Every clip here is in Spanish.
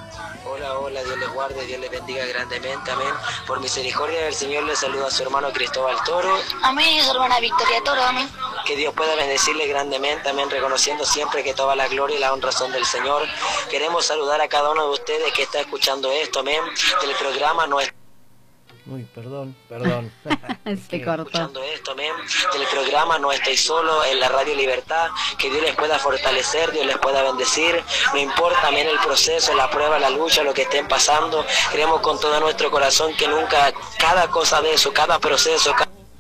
Hola, hola, Dios les guarde, Dios les bendiga grandemente, amén. Por misericordia del Señor les saluda a su hermano Cristóbal Toro. Amén, y su hermana Victoria Toro, amén. Que Dios pueda bendecirle grandemente, amén, reconociendo siempre que toda la gloria y la honra son del Señor. Queremos saludar a cada uno de ustedes que está escuchando esto, amén, del programa Nuestro. Uy, perdón. Se cortó. Escuchando esto, amén, del programa No Estéis Solo en la Radio Libertad, que Dios les pueda fortalecer, Dios les pueda bendecir, no importa, amén, el proceso, la prueba, la lucha, lo que estén pasando, creemos con todo nuestro corazón que nunca, cada cosa de eso, cada proceso,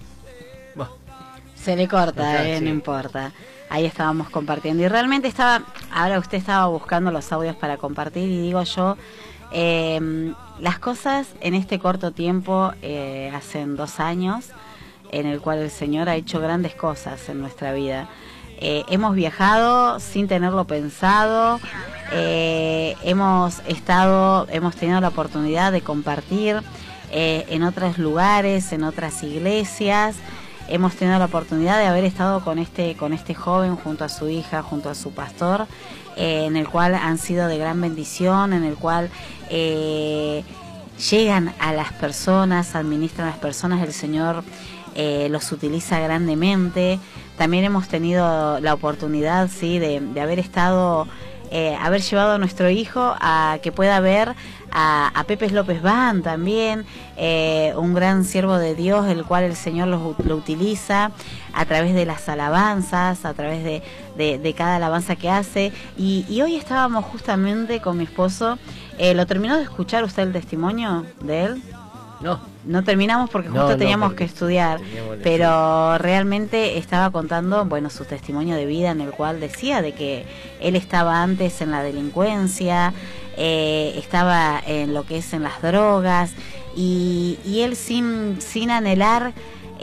Se le corta, sí. no importa. Ahí estábamos compartiendo y realmente ahora usted estaba buscando los audios para compartir y digo yo, las cosas en este corto tiempo, hacen 2 años, en el cual el Señor ha hecho grandes cosas en nuestra vida. Hemos viajado sin tenerlo pensado, hemos tenido la oportunidad de compartir en otros lugares, en otras iglesias. Hemos tenido la oportunidad de haber estado con este joven junto a su hija, junto a su pastor, en el cual han sido de gran bendición, en el cual llegan a las personas, administran a las personas, el Señor los utiliza grandemente. También hemos tenido la oportunidad, sí, de haber estado, haber llevado a nuestro hijo a que pueda ver a Pepe López Ban también, un gran siervo de Dios, el cual el Señor lo utiliza a través de las alabanzas, a través de cada alabanza que hace. Y hoy estábamos justamente con mi esposo. ¿Lo terminó de escuchar usted el testimonio de él? No terminamos porque justo teníamos que estudiar, pero realmente estaba contando, bueno, su testimonio de vida, en el cual decía de que él estaba antes en la delincuencia, estaba en lo que es en las drogas, y él sin anhelar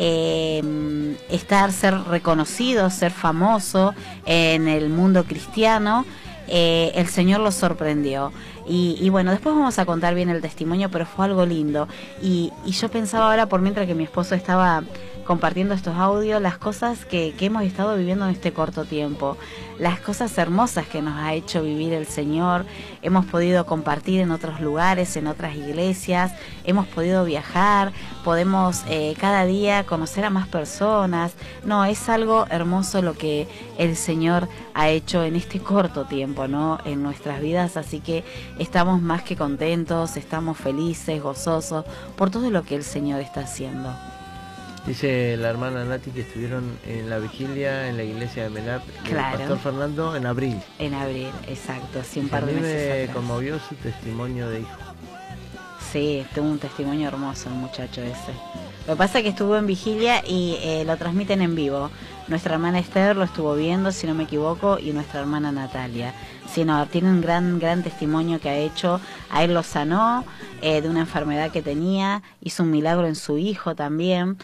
ser reconocido, ser famoso en el mundo cristiano, el Señor lo sorprendió. Y bueno, después vamos a contar bien el testimonio, pero fue algo lindo. Y yo pensaba ahora, por mientras que mi esposo estaba compartiendo estos audios, las cosas que hemos estado viviendo en este corto tiempo, las cosas hermosas que nos ha hecho vivir el Señor. Hemos podido compartir en otros lugares, en otras iglesias, hemos podido viajar, podemos cada día conocer a más personas. No, es algo hermoso lo que el Señor ha hecho en este corto tiempo, ¿no?, en nuestras vidas. Así que estamos más que contentos, estamos felices, gozosos por todo lo que el Señor está haciendo. Dice la hermana Nati que estuvieron en la vigilia en la iglesia de Melap, Claro. el pastor Fernando, en abril. En abril, exacto, sí, un A par de mí meses me atrás. conmovió su testimonio de hijo. Sí, tuvo un testimonio hermoso el muchacho ese. Lo que pasa es que estuvo en vigilia y lo transmiten en vivo. Nuestra hermana Esther lo estuvo viendo, si no me equivoco, y nuestra hermana Natalia. Sí, no, tiene un gran testimonio que ha hecho. A él lo sanó de una enfermedad que tenía, hizo un milagro en su hijo también.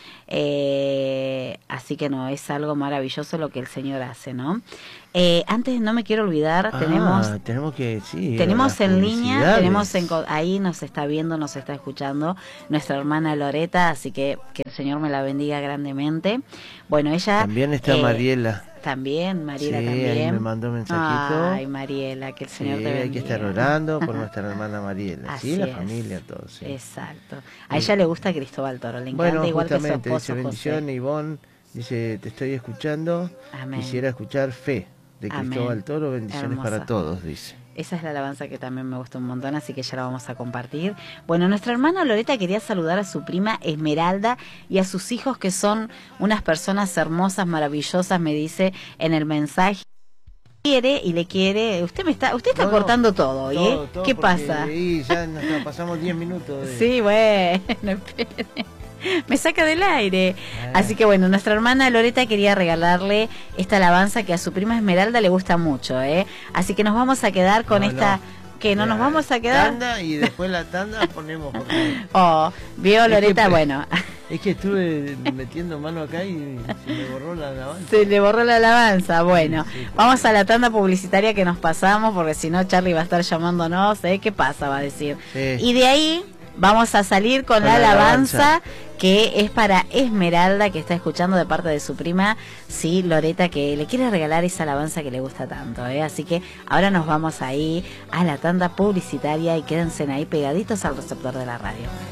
Así que no, es algo maravilloso lo que el Señor hace, ¿no? Antes, no me quiero olvidar, tenemos en línea, ahí nos está viendo, nos está escuchando nuestra hermana Loreta, así que el Señor me la bendiga grandemente. Bueno, ella también está Mariela. También, Mariela, sí, también. Ahí me mandó un mensajito. Ay, Mariela, que el Señor te bendiga. Hay que estar orando por nuestra hermana Mariela. Así sí, la es. familia, todos. Sí. Exacto. A ella le gusta Cristóbal Toro, le encanta, igual que su esposo dice bendición, José. Ivonne dice, te estoy escuchando. Amén. Quisiera escuchar Fe de Cristóbal Amén. Toro, bendiciones Hermosa. para todos, dice. Esa es la alabanza que también me gusta un montón, así que ya la vamos a compartir. Bueno, nuestra hermana Loreta quería saludar a su prima Esmeralda y a sus hijos, que son unas personas hermosas, maravillosas, me dice en el mensaje. Le quiere, usted está cortando todo, ¿eh? Todo, ¿Qué porque pasa? ahí ya nos pasamos 10 minutos. Sí, bueno, espere. Me saca del aire. Así que bueno, nuestra hermana Loreta quería regalarle esta alabanza que a su prima Esmeralda le gusta mucho, ¿eh? Así que nos vamos a quedar con esta... Que no nos vamos a quedar. Tanda, y después la tanda ponemos. Vio Loreta, bueno. Es que estuve metiendo mano acá y se me borró la alabanza. Se le borró la alabanza. Bueno, Sí, vamos a la tanda publicitaria que nos pasamos, porque si no Charlie va a estar llamándonos, ¿eh? ¿Qué pasa? Va a decir. Sí. Y de ahí vamos a salir con la alabanza que es para Esmeralda, que está escuchando de parte de su prima, sí, Loreta, que le quiere regalar esa alabanza que le gusta tanto, ¿eh? Así que ahora nos vamos ahí a la tanda publicitaria y quédense ahí pegaditos al receptor de la radio.